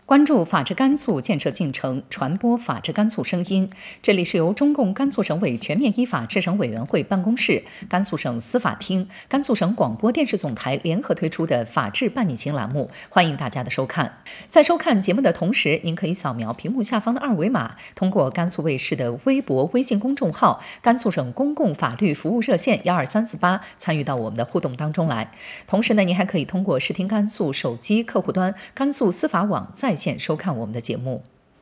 关注法治甘肃建设进程，传播法治甘肃声音。这里是由中共甘肃省委全面依法治省委员会办公室、甘肃省司法厅、甘肃省广播电视总台联合推出的法治伴你行栏目，欢迎大家的收看。在收看节目的同时，您可以扫描屏幕下方的二维码，通过甘肃卫视的微博、微信公众号、甘肃省公共法律服务热线12348参与到我们的互动当中来。同时呢，您还可以通过视听甘肃手机客户端、甘肃司法网在线收看我们的节目。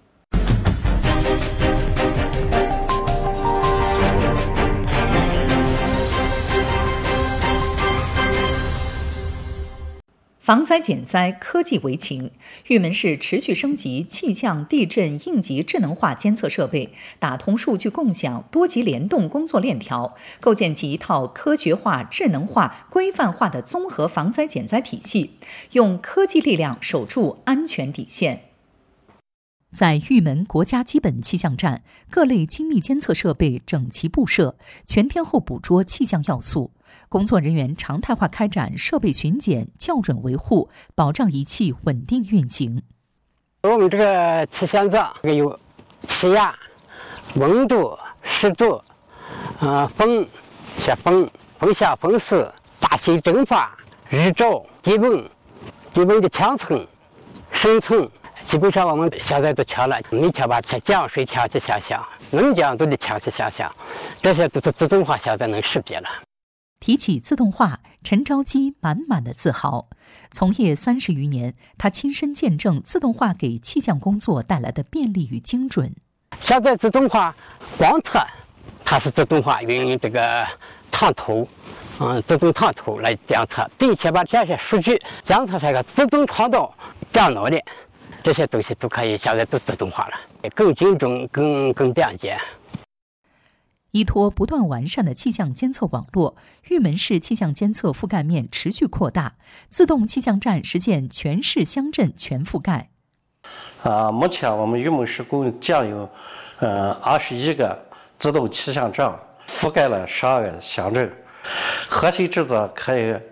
防灾减灾，科技为情。玉门市持续升级气象、地震、应急智能化监测设备，打通数据共享、多级联动工作链条，构建起一套科学化、智能化、规范化的综合防灾减灾体系，用科技力量守住安全底线。在玉门国家基本气象站，各类精密监测设备整齐布设，全天候捕捉气象要素。工作人员常态化开展设备巡检、校准维护，保障仪器稳定运行。 我们这个气象站有气压、温度、湿度、风向、风势、大气蒸发、日照、基本的强层、深层。基本上我们现在都调了，每天把降水调节下降，能降都得调节下降，这些都是自动化，现在能识别了。 提起自动化，陈昭基满满的自豪。从业30余年，他亲身见证自动化给气象工作带来的便利与精准。 现在自动化光测，它是自动化用这个探头，自动探头来监测，并且把这些数据监测成个自动传到电脑里。这些东西都可以，现在都自动化了，更精准、更便捷。 依托不断完善的气象监测网络，玉门市气象监测覆盖面持续扩大，自动气象站实现全市乡镇全覆盖。 目前我们玉门市共建有21个自动气象站，覆盖了12个乡镇，核心职责可以